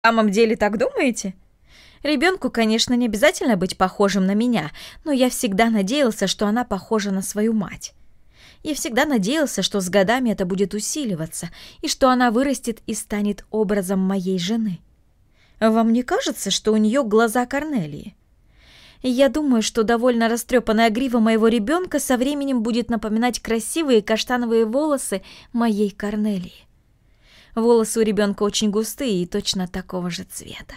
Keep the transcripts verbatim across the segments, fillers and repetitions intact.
самом деле так думаете? Ребенку, конечно, не обязательно быть похожим на меня, но я всегда надеялся, что она похожа на свою мать. Я всегда надеялся, что с годами это будет усиливаться, и что она вырастет и станет образом моей жены. Вам не кажется, что у нее глаза Корнелии? Я думаю, что довольно растрепанная грива моего ребенка со временем будет напоминать красивые каштановые волосы моей Корнелии. Волосы у ребенка очень густые и точно такого же цвета.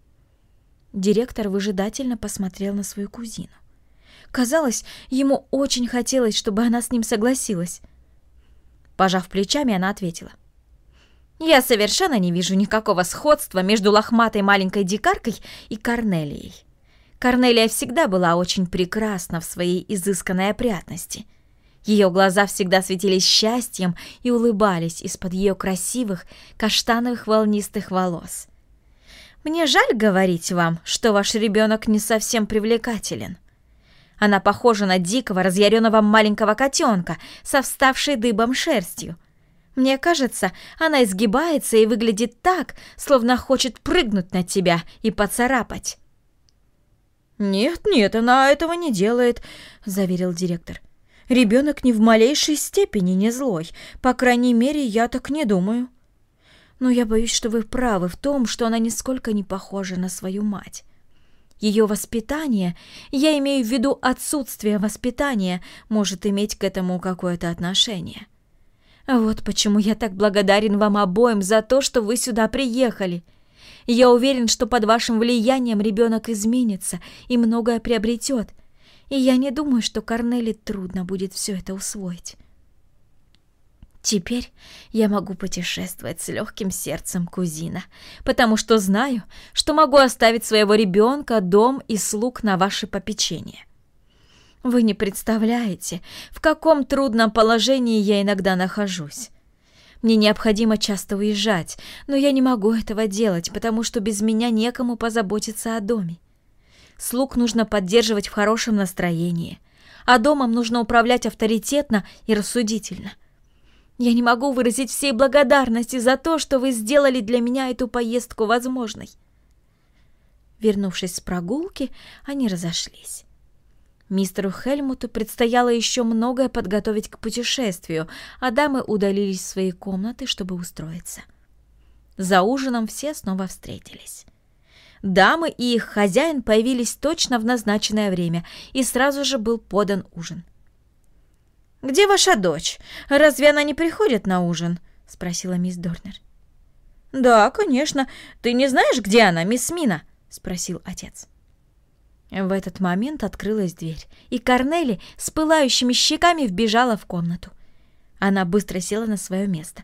Директор выжидательно посмотрел на свою кузину. Казалось, ему очень хотелось, чтобы она с ним согласилась. Пожав плечами, она ответила: «Я совершенно не вижу никакого сходства между лохматой маленькой дикаркой и Корнелией. Корнелия всегда была очень прекрасна в своей изысканной опрятности. Ее глаза всегда светились счастьем и улыбались из-под ее красивых каштановых волнистых волос. Мне жаль говорить вам, что ваш ребенок не совсем привлекателен. Она похожа на дикого, разъяренного маленького котенка со вставшей дыбом шерстью. Мне кажется, она изгибается и выглядит так, словно хочет прыгнуть на тебя и поцарапать». «Нет, нет, она этого не делает», — заверил директор. «Ребенок ни в малейшей степени не злой. По крайней мере, я так не думаю. Но я боюсь, что вы правы в том, что она нисколько не похожа на свою мать. Ее воспитание, я имею в виду отсутствие воспитания, может иметь к этому какое-то отношение. Вот почему я так благодарен вам обоим за то, что вы сюда приехали. Я уверен, что под вашим влиянием ребенок изменится и многое приобретет, и я не думаю, что Корнели трудно будет все это усвоить. Теперь я могу путешествовать с легким сердцем, кузина, потому что знаю, что могу оставить своего ребенка, дом и слуг на ваше попечение. Вы не представляете, в каком трудном положении я иногда нахожусь. Мне необходимо часто уезжать, но я не могу этого делать, потому что без меня некому позаботиться о доме. Слуг нужно поддерживать в хорошем настроении, а домом нужно управлять авторитетно и рассудительно. Я не могу выразить всей благодарности за то, что вы сделали для меня эту поездку возможной». Вернувшись с прогулки, они разошлись. Мистеру Хельмуту предстояло еще многое подготовить к путешествию, а дамы удалились в свои комнаты, чтобы устроиться. За ужином все снова встретились. Дамы и их хозяин появились точно в назначенное время, и сразу же был подан ужин. «Где ваша дочь? Разве она не приходит на ужин?» — спросила мисс Дорнер. «Да, конечно. Ты не знаешь, где она, мисс Мина?» — спросил отец. В этот момент открылась дверь, и Корнели с пылающими щеками вбежала в комнату. Она быстро села на свое место.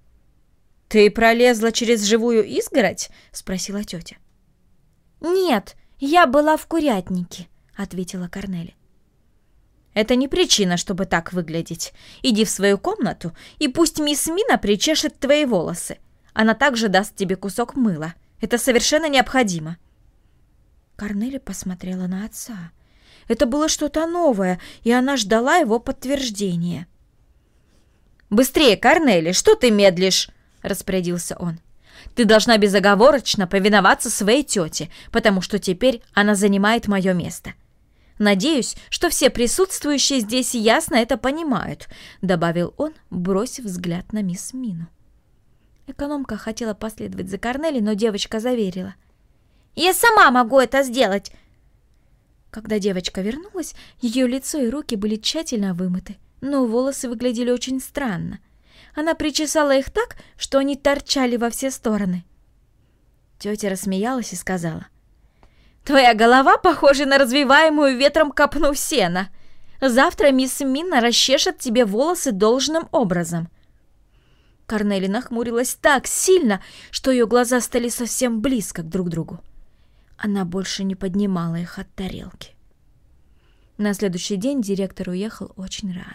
«Ты пролезла через живую изгородь?» — спросила тетя. «Нет, я была в курятнике», — ответила Корнели. «Это не причина, чтобы так выглядеть. Иди в свою комнату, и пусть мисс Мина причешет твои волосы. Она также даст тебе кусок мыла. Это совершенно необходимо». Корнели посмотрела на отца. Это было что-то новое, и она ждала его подтверждения. «Быстрее, Корнели, что ты медлишь?» — распорядился он. «Ты должна безоговорочно повиноваться своей тете, потому что теперь она занимает мое место. Надеюсь, что все присутствующие здесь ясно это понимают», — добавил он, бросив взгляд на мисс Мину. Экономка хотела последовать за Корнели, но девочка заверила: «Я сама могу это сделать». Когда девочка вернулась, ее лицо и руки были тщательно вымыты, но волосы выглядели очень странно. Она причесала их так, что они торчали во все стороны. Тетя рассмеялась и сказала: «Твоя голова похожа на развиваемую ветром копну сена. Завтра мисс Мина расчешет тебе волосы должным образом». Корнели нахмурилась так сильно, что ее глаза стали совсем близко друг к другу. Она больше не поднимала их от тарелки. На следующий день директор уехал очень рано.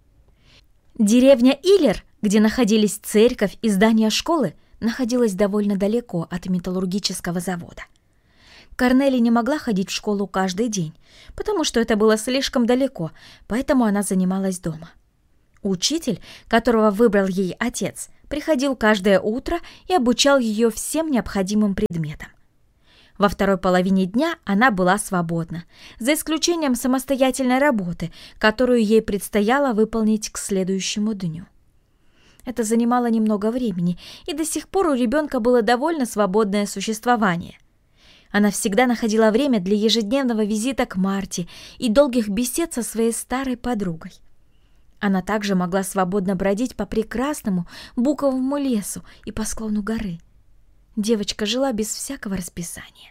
Деревня Илер, где находились церковь и здание школы, находилась довольно далеко от металлургического завода. Корнели не могла ходить в школу каждый день, потому что это было слишком далеко, поэтому она занималась дома. Учитель, которого выбрал ей отец, приходил каждое утро и обучал ее всем необходимым предметам. Во второй половине дня она была свободна, за исключением самостоятельной работы, которую ей предстояло выполнить к следующему дню. Это занимало немного времени, и до сих пор у ребенка было довольно свободное существование. Она всегда находила время для ежедневного визита к Марте и долгих бесед со своей старой подругой. Она также могла свободно бродить по прекрасному буковому лесу и по склону горы. Девочка жила без всякого расписания.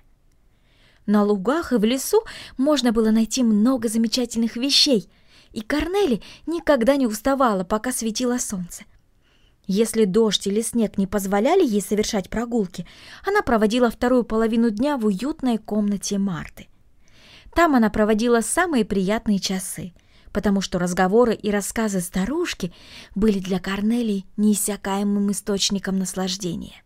На лугах и в лесу можно было найти много замечательных вещей, и Корнели никогда не уставала, пока светило солнце. Если дождь или снег не позволяли ей совершать прогулки, она проводила вторую половину дня в уютной комнате Марты. Там она проводила самые приятные часы, потому что разговоры и рассказы старушки были для Корнели неиссякаемым источником наслаждения.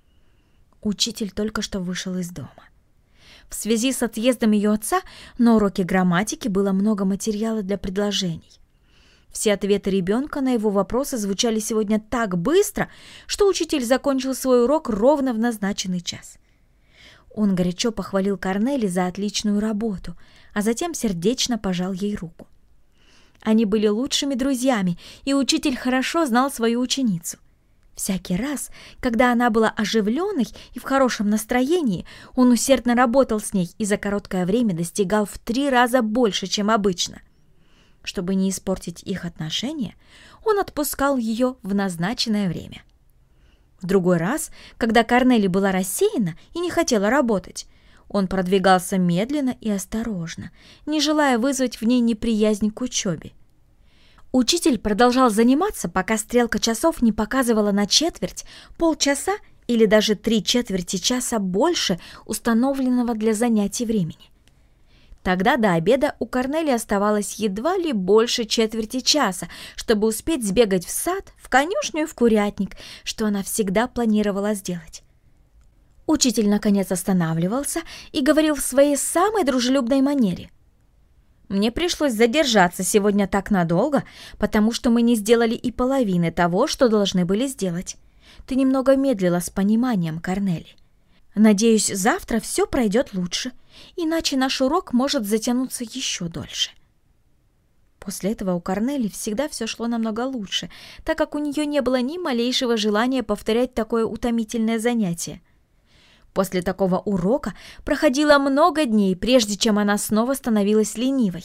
Учитель только что вышел из дома. В связи с отъездом ее отца на уроке грамматики было много материала для предложений. Все ответы ребенка на его вопросы звучали сегодня так быстро, что учитель закончил свой урок ровно в назначенный час. Он горячо похвалил Корнели за отличную работу, а затем сердечно пожал ей руку. Они были лучшими друзьями, и учитель хорошо знал свою ученицу. Всякий раз, когда она была оживленной и в хорошем настроении, он усердно работал с ней и за короткое время достигал в три раза больше, чем обычно. Чтобы не испортить их отношения, он отпускал ее в назначенное время. В другой раз, когда Корнели была рассеяна и не хотела работать, он продвигался медленно и осторожно, не желая вызвать в ней неприязнь к учебе. Учитель продолжал заниматься, пока стрелка часов не показывала на четверть, полчаса или даже три четверти часа больше установленного для занятий времени. Тогда до обеда у Корнели оставалось едва ли больше четверти часа, чтобы успеть сбегать в сад, в конюшню и в курятник, что она всегда планировала сделать. Учитель, наконец, останавливался и говорил в своей самой дружелюбной манере: «Мне пришлось задержаться сегодня так надолго, потому что мы не сделали и половины того, что должны были сделать. Ты немного медлила с пониманием, Корнели. Надеюсь, завтра все пройдет лучше, иначе наш урок может затянуться еще дольше». После этого у Корнели всегда все шло намного лучше, так как у нее не было ни малейшего желания повторять такое утомительное занятие. После такого урока проходило много дней, прежде чем она снова становилась ленивой.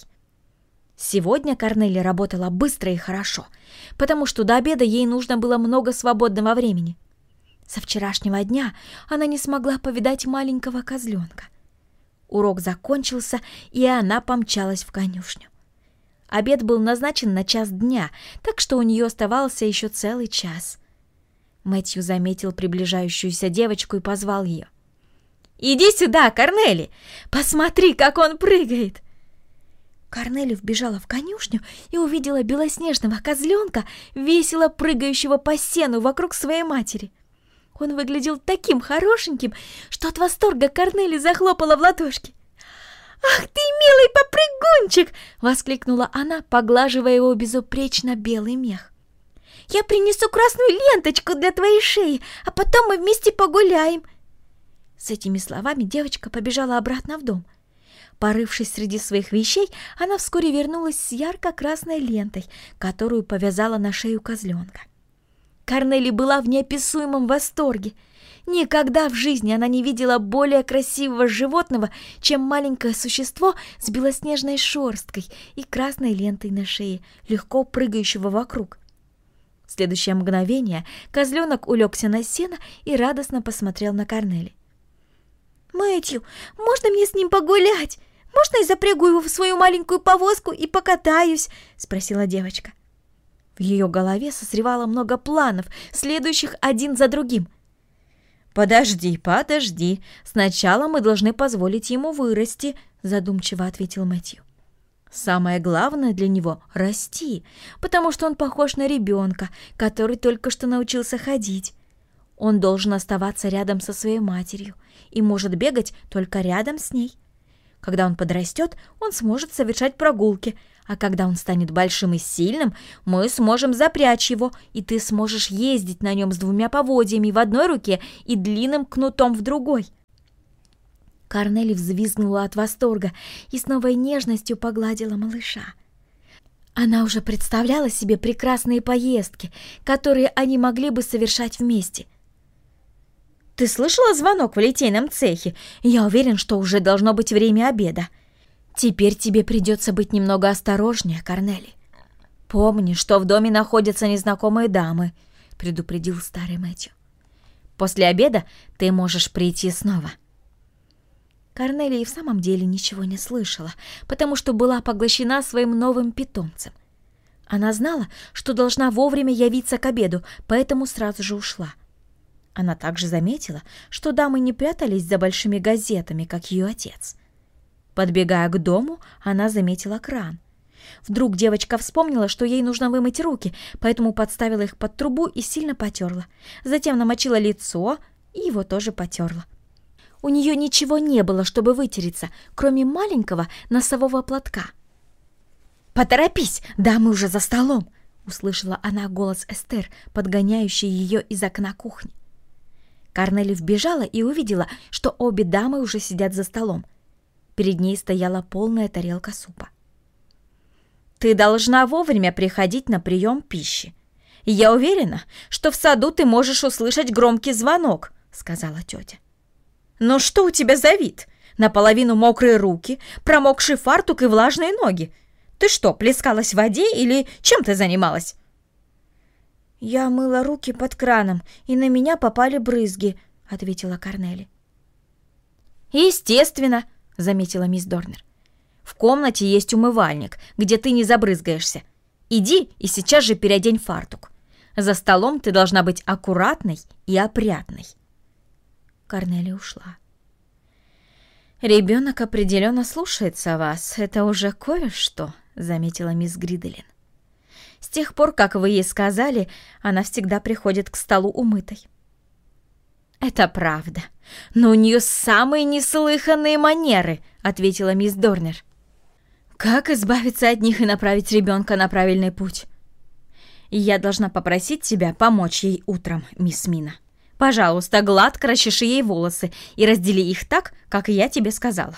Сегодня Корнели работала быстро и хорошо, потому что до обеда ей нужно было много свободного времени. Со вчерашнего дня она не смогла повидать маленького козленка. Урок закончился, и она помчалась в конюшню. Обед был назначен на час дня, так что у нее оставался еще целый час. Мэтью заметил приближающуюся девочку и позвал ее. «Иди сюда, Корнели! Посмотри, как он прыгает!» Корнели вбежала в конюшню и увидела белоснежного козленка, весело прыгающего по сену вокруг своей матери. Он выглядел таким хорошеньким, что от восторга Корнели захлопала в ладошки. «Ах ты, милый попрыгунчик!» — воскликнула она, поглаживая его безупречно белый мех. «Я принесу красную ленточку для твоей шеи, а потом мы вместе погуляем!» С этими словами девочка побежала обратно в дом. Порывшись среди своих вещей, она вскоре вернулась с ярко-красной лентой, которую повязала на шею козленка. Корнели была в неописуемом восторге. Никогда в жизни она не видела более красивого животного, чем маленькое существо с белоснежной шерсткой и красной лентой на шее, легко прыгающего вокруг. В следующее мгновение козленок улегся на сено и радостно посмотрел на Корнели. «Мэтью, можно мне с ним погулять? Можно я запрягу его в свою маленькую повозку и покатаюсь?» — спросила девочка. В ее голове созревало много планов, следующих один за другим. «Подожди, подожди. Сначала мы должны позволить ему вырасти», — задумчиво ответил Мэтью. «Самое главное для него — расти, потому что он похож на ребенка, который только что научился ходить. Он должен оставаться рядом со своей матерью и может бегать только рядом с ней. Когда он подрастет, он сможет совершать прогулки, А когда он станет большим и сильным, мы сможем запрячь его, и ты сможешь ездить на нем с двумя поводьями в одной руке и длинным кнутом в другой». Корнели взвизгнула от восторга и с новой нежностью погладила малыша. Она уже представляла себе прекрасные поездки, которые они могли бы совершать вместе. «Ты слышала звонок в литейном цехе? Я уверен, что уже должно быть время обеда. Теперь тебе придется быть немного осторожнее, Корнели. Помни, что в доме находятся незнакомые дамы», — предупредил старый Мэтью. «После обеда ты можешь прийти снова». Корнели и в самом деле ничего не слышала, потому что была поглощена своим новым питомцем. Она знала, что должна вовремя явиться к обеду, поэтому сразу же ушла. Она также заметила, что дамы не прятались за большими газетами, как ее отец. Подбегая к дому, она заметила кран. Вдруг девочка вспомнила, что ей нужно вымыть руки, поэтому подставила их под трубу и сильно потерла. Затем намочила лицо и его тоже потерла. У нее ничего не было, чтобы вытереться, кроме маленького носового платка. «Поторопись, дамы уже за столом!» — услышала она голос Эстер, подгоняющий ее из окна кухни. Корнели вбежала и увидела, что обе дамы уже сидят за столом. Перед ней стояла полная тарелка супа. «Ты должна вовремя приходить на прием пищи. Я уверена, что в саду ты можешь услышать громкий звонок», — сказала тетя. «Ну что у тебя за вид? Наполовину мокрые руки, промокший фартук и влажные ноги. Ты что, плескалась в воде или чем ты занималась?» «Я мыла руки под краном, и на меня попали брызги», — ответила Корнели. «Естественно», — заметила мисс Дорнер. «В комнате есть умывальник, где ты не забрызгаешься. Иди и сейчас же переодень фартук. За столом ты должна быть аккуратной и опрятной». Корнели ушла. «Ребенок определенно слушается вас. Это уже кое-что», — заметила мисс Гриделин. «С тех пор, как вы ей сказали, она всегда приходит к столу умытой». «Это правда. Но у нее самые неслыханные манеры», — ответила мисс Дорнер. «Как избавиться от них и направить ребенка на правильный путь?» «Я должна попросить тебя помочь ей утром, мисс Мина. Пожалуйста, гладко расчеши ей волосы и раздели их так, как я тебе сказала».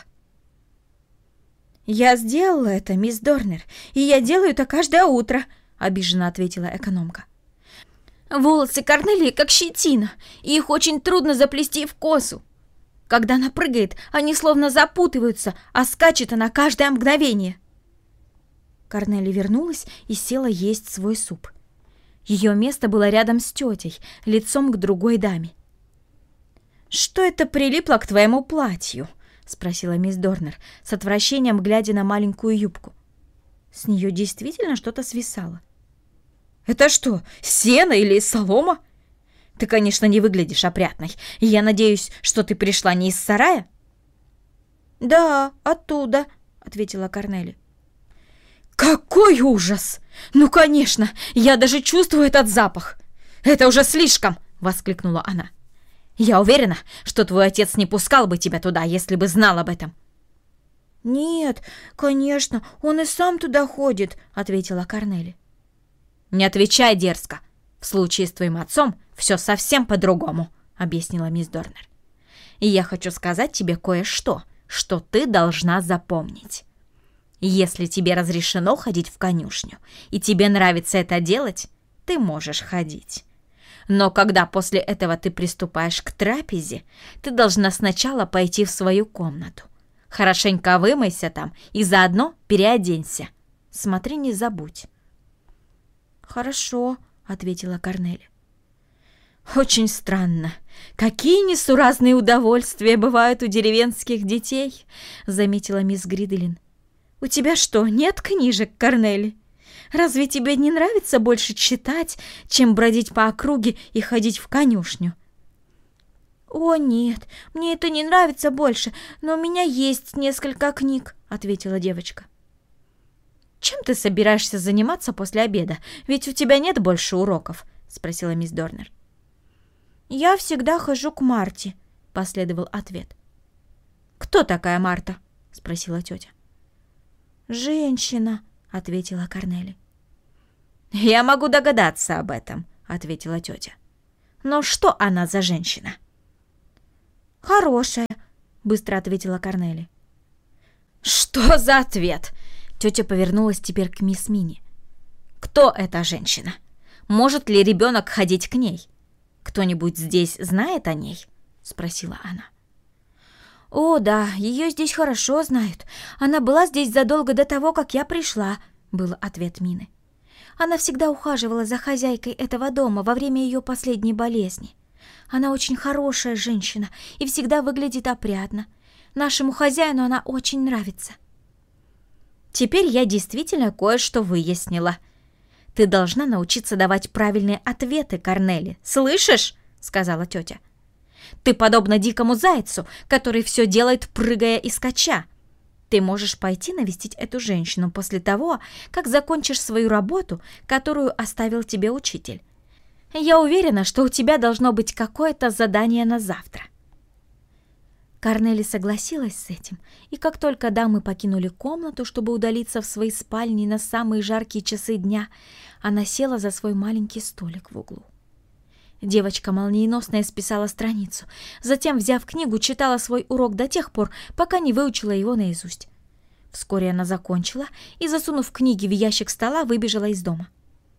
«Я сделала это, мисс Дорнер, и я делаю это каждое утро», — обиженно ответила экономка. «Волосы Корнелии как щетина, и их очень трудно заплести в косу. Когда она прыгает, они словно запутываются, а скачет она каждое мгновение». Корнели вернулась и села есть свой суп. Ее место было рядом с тетей, лицом к другой даме. «Что это прилипло к твоему платью?» — спросила мисс Дорнер, с отвращением глядя на маленькую юбку. С нее действительно что-то свисало. «Это что, сено или солома? Ты, конечно, не выглядишь опрятной. Я надеюсь, что ты пришла не из сарая?» «Да, оттуда», — ответила Корнели. «Какой ужас! Ну, конечно, я даже чувствую этот запах. Это уже слишком!» — воскликнула она. «Я уверена, что твой отец не пускал бы тебя туда, если бы знал об этом». «Нет, конечно, он и сам туда ходит», — ответила Корнели. «Не отвечай дерзко. В случае с твоим отцом все совсем по-другому», — объяснила мисс Дорнер. «И я хочу сказать тебе кое-что, что ты должна запомнить. Если тебе разрешено ходить в конюшню, и тебе нравится это делать, ты можешь ходить. Но когда после этого ты приступаешь к трапезе, ты должна сначала пойти в свою комнату. Хорошенько вымойся там и заодно переоденься. Смотри, не забудь». «Хорошо», — ответила Корнели. «Очень странно. Какие несуразные удовольствия бывают у деревенских детей», — заметила мисс Гриделин. «У тебя что, нет книжек, Корнели? Разве тебе не нравится больше читать, чем бродить по округе и ходить в конюшню?» «О, нет, мне это не нравится больше, но у меня есть несколько книг», — ответила девочка. «Чем ты собираешься заниматься после обеда? Ведь у тебя нет больше уроков», — спросила мисс Дорнер. «Я всегда хожу к Марте», — последовал ответ. «Кто такая Марта?» — спросила тетя. «Женщина», — ответила Корнели. «Я могу догадаться об этом», — ответила тетя. «Но что она за женщина?» «Хорошая», — быстро ответила Корнели. «Что за ответ?» Тетя повернулась теперь к мисс Мини. «Кто эта женщина? Может ли ребенок ходить к ней? Кто-нибудь здесь знает о ней?» — спросила она. «О, да, ее здесь хорошо знают. Она была здесь задолго до того, как я пришла», — был ответ Мины. «Она всегда ухаживала за хозяйкой этого дома во время ее последней болезни. Она очень хорошая женщина и всегда выглядит опрятно. Нашему хозяину она очень нравится». «Теперь я действительно кое-что выяснила. Ты должна научиться давать правильные ответы, Корнели. Слышишь?» — сказала тетя. «Ты подобна дикому зайцу, который все делает, прыгая и скача. Ты можешь пойти навестить эту женщину после того, как закончишь свою работу, которую оставил тебе учитель. Я уверена, что у тебя должно быть какое-то задание на завтра». Корнели согласилась с этим, и как только дамы покинули комнату, чтобы удалиться в свои спальни на самые жаркие часы дня, она села за свой маленький столик в углу. Девочка молниеносно исписала страницу, затем, взяв книгу, читала свой урок до тех пор, пока не выучила его наизусть. Вскоре она закончила и, засунув книги в ящик стола, выбежала из дома.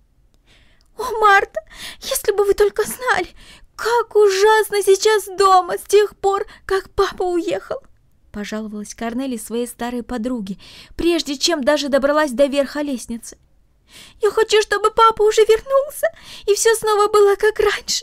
«О, Марта, если бы вы только знали, как ужасно сейчас дома с тех пор, как папа уехал!» — пожаловалась Корнели своей старой подруге, прежде чем даже добралась до верха лестницы. «Я хочу, чтобы папа уже вернулся, и все снова было как раньше».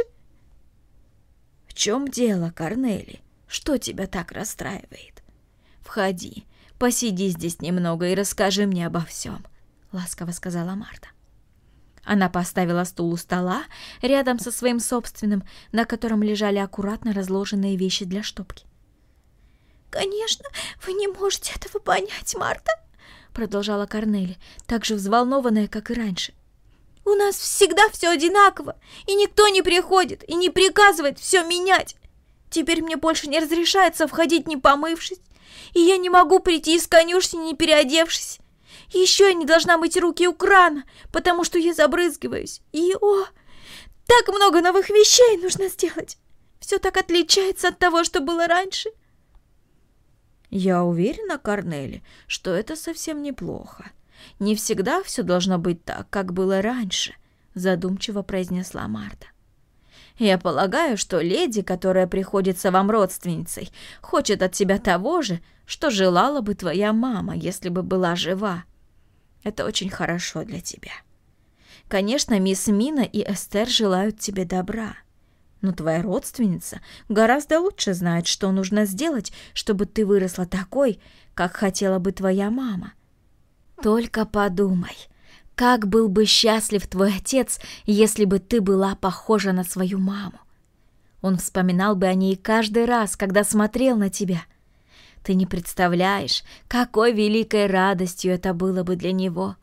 «В чем дело, Корнели? Что тебя так расстраивает? Входи, посиди здесь немного и расскажи мне обо всем», — ласково сказала Марта. Она поставила стул у стола рядом со своим собственным, на котором лежали аккуратно разложенные вещи для штопки. «Конечно, вы не можете этого понять, Марта», — продолжала Корнели, так же взволнованная, как и раньше. «У нас всегда все одинаково, и никто не приходит и не приказывает все менять. Теперь мне больше не разрешается входить, не помывшись, и я не могу прийти из конюшни, не переодевшись. И еще я не должна мыть руки у крана, потому что я забрызгиваюсь. И, о, так много новых вещей нужно сделать. Все так отличается от того, что было раньше». «Я уверена, Корнели, что это совсем неплохо. Не всегда все должно быть так, как было раньше», — задумчиво произнесла Марта. «Я полагаю, что леди, которая приходится вам родственницей, хочет от тебя того же, что желала бы твоя мама, если бы была жива. Это очень хорошо для тебя. Конечно, мисс Мина и Эстер желают тебе добра, но твоя родственница гораздо лучше знает, что нужно сделать, чтобы ты выросла такой, как хотела бы твоя мама. Только подумай, как был бы счастлив твой отец, если бы ты была похожа на свою маму. Он вспоминал бы о ней каждый раз, когда смотрел на тебя. Ты не представляешь, какой великой радостью это было бы для него».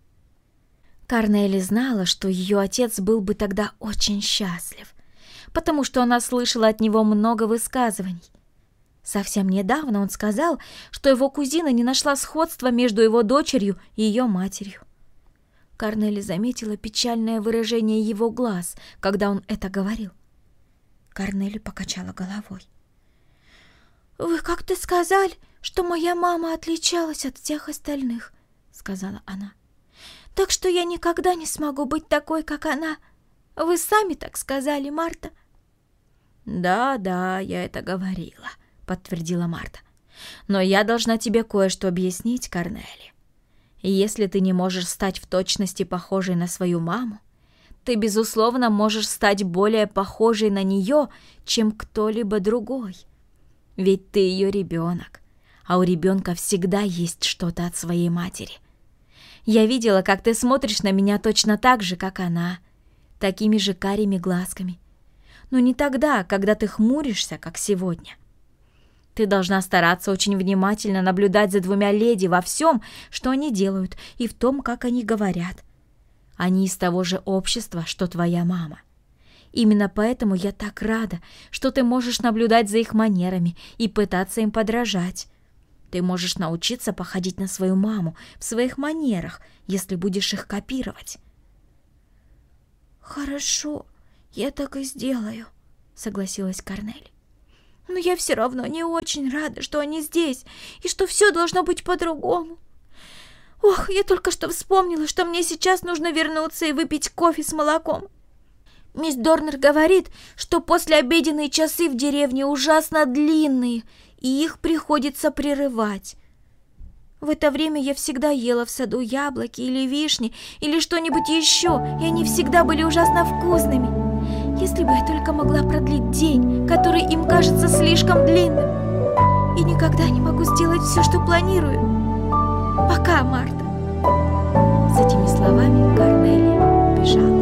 Корнели знала, что ее отец был бы тогда очень счастлив, потому что она слышала от него много высказываний. Совсем недавно он сказал, что его кузина не нашла сходства между его дочерью и ее матерью. Корнели заметила печальное выражение его глаз, когда он это говорил. Корнели покачала головой. «Вы как-то сказали, что моя мама отличалась от всех остальных», — сказала она. «Так что я никогда не смогу быть такой, как она. Вы сами так сказали, Марта». «Да, да, я это говорила», — подтвердила Марта. «Но я должна тебе кое-что объяснить, Корнели. Если ты не можешь стать в точности похожей на свою маму, ты, безусловно, можешь стать более похожей на нее, чем кто-либо другой. Ведь ты ее ребенок, а у ребенка всегда есть что-то от своей матери. Я видела, как ты смотришь на меня точно так же, как она, такими же карими глазками. Но не тогда, когда ты хмуришься, как сегодня. Ты должна стараться очень внимательно наблюдать за двумя леди во всем, что они делают, и в том, как они говорят. Они из того же общества, что твоя мама. Именно поэтому я так рада, что ты можешь наблюдать за их манерами и пытаться им подражать. Ты можешь научиться походить на свою маму в своих манерах, если будешь их копировать. Хорошо, я так и сделаю, согласилась Корнель. Но я все равно не очень рада, что они здесь, и что все должно быть по-другому. Ох, я только что вспомнила, что мне сейчас нужно вернуться и выпить кофе с молоком. Мисс Дорнер говорит, что послеобеденные часы в деревне ужасно длинные, и их приходится прерывать. В это время я всегда ела в саду яблоки или вишни, или что-нибудь еще, и они всегда были ужасно вкусными. Если бы я только могла продлить день, который им кажется слишком длинным. И никогда не могу сделать все, что планирую. Пока, Марта. С этими словами Корнелия убежала.